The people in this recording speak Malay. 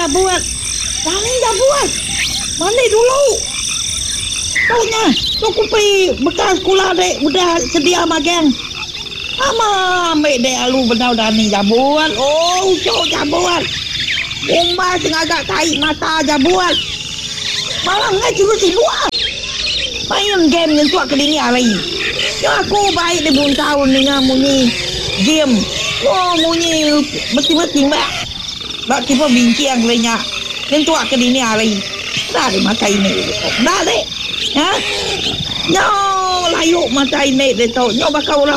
buat. Tani dah buat. Mandi dulu. Taunya, aku pergi bekas sekolah dek, udah sedia magang. Ambil dek alu benau Dani dah buat. Oh, cok dah buat. Rumah sengaja tarik mata dah buat. Malam ni juga si luar. Main game yang tuak ke dini hari. Ya aku baik dia pun tahu dengan muni game. Oh muni mesti-mesti mbak. Mbak kita bincang lainnya. Yang tuak ke dini hari. Dah ada mata ini. Dah dek. Ha? Nyo layuk mata ini dia tahu. Nyo bakal orang